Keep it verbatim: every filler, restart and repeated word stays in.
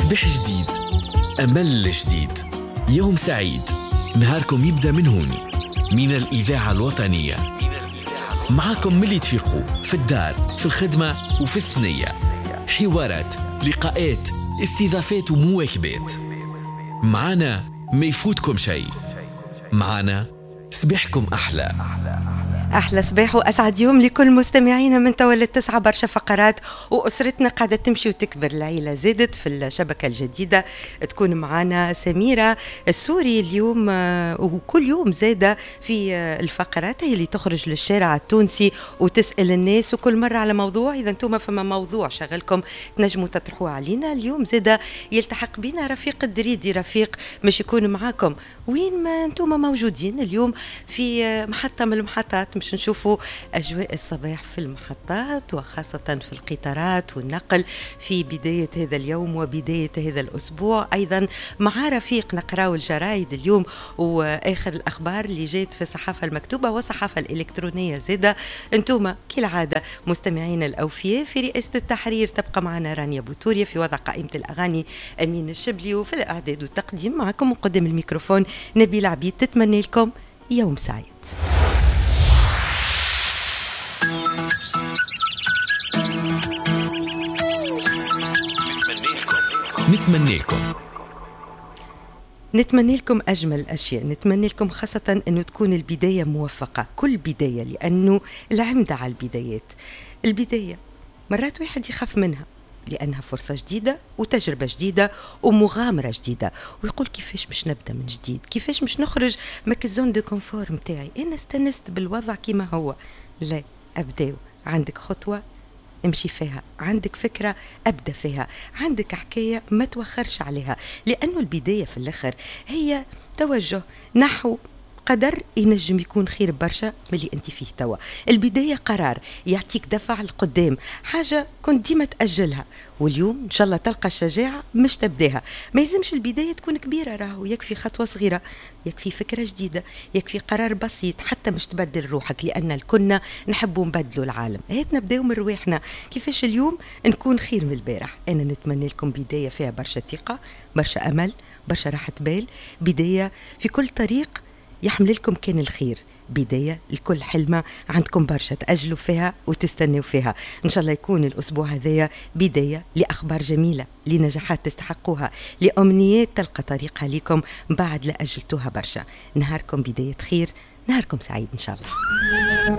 صباح جديد، أمل جديد، يوم سعيد. نهاركم يبدأ من هون، من الإذاعة الوطنية. معاكم من اللي تفيقوا في الدار، في الخدمة وفي الثنية. حوارات، لقاءات، استضافات ومواكبات. معانا ما يفوتكم شيء. معانا صباحكم أحلى أحلى صباح وأسعد يوم لكل مستمعينا من تولى التسعة. برشا فقرات وأسرتنا قاعدة تمشي وتكبر. العيلة زادت في الشبكة الجديدة. تكون معنا سميرة السوري اليوم وكل يوم زادة في الفقرات هي اللي تخرج للشارع التونسي وتسأل الناس وكل مرة على موضوع. إذا أنتم فما موضوع شغلكم تنجموا تطرحوه علينا. اليوم زادة يلتحق بنا رفيق الدريدي. رفيق مش يكون معاكم وين ما أنتم موجودين اليوم في محطة من المحطات، مش نشوفوا أجواء الصباح في المحطات وخاصة في القطارات والنقل في بداية هذا اليوم وبداية هذا الأسبوع. أيضا مع رفيق نقرأ الجرائد اليوم وآخر الأخبار اللي جات في الصحافة المكتوبة والصحافة الإلكترونية. زادة أنتم كالعادة مستمعين الأوفياء. في رئاسة التحرير تبقى معنا رانيا بوتوريا، في وضع قائمة الأغاني أمين الشبلي، وفي الإعداد والتقديم معكم وقدم الميكروفون نبيل عبيد. تتمنى لكم يوم سعيد. نتمنى لكم نتمنى لكم أجمل الأشياء. نتمنى لكم خاصة أنه تكون البداية موفقة، كل بداية، لأنه العمدة على البدايات. البداية مرات واحد يخاف منها لأنها فرصة جديدة وتجربة جديدة ومغامرة جديدة، ويقول كيفاش مش نبدأ من جديد، كيفاش مش نخرج مك الزون دو كونفور متاعي، أنا استنست بالوضع كما هو. لا، أبداو. عندك خطوة امشي فيها، عندك فكرة ابدأ فيها، عندك حكاية ما توخرش عليها، لأنه البداية في الآخر هي توجه نحو قدر ينجم يكون خير برشا من اللي انت فيه توا. البداية قرار يعطيك دفع القدام، حاجة كنت ديما تأجلها واليوم إن شاء الله تلقى الشجاعة مش تبداها. ما يلزمش البداية تكون كبيرة، راهو يكفي خطوة صغيرة، يكفي فكرة جديدة، يكفي قرار بسيط، حتى مش تبدل روحك، لأن الكنا نحبوا نبدلوا العالم. هات نبداو من رواحنا كيفاش اليوم نكون خير من البارح. أنا نتمنى لكم بداية فيها برشا ثقة، برشا أمل، برشا راحة بال. بداية في كل طريق يحمل لكم كان الخير. بداية لكل حلمة عندكم برشا تأجلوا فيها وتستنوا فيها. إن شاء الله يكون الأسبوع هذايا بداية لأخبار جميلة، لنجاحات تستحقوها، لأمنيات تلقى طريقها لكم بعد لا أجلتوها برشا. نهاركم بداية خير، نهاركم سعيد إن شاء الله.